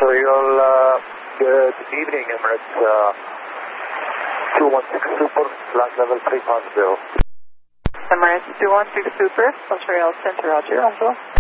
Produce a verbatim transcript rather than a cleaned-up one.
Montreal, uh, good evening, Emirates uh, two one six Super, flight level three five zero. Emirates two one six Super, Montreal Center, Roger, on